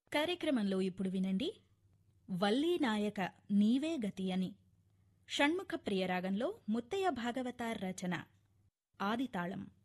కార్యక్రమంలో ఇప్పుడు వినండి వల్లీ నాయక నీవే గతి అని షణ్ముఖ ప్రియరాగంలో ముత్తయ్య భాగవతార్ రచన ఆదితాళం.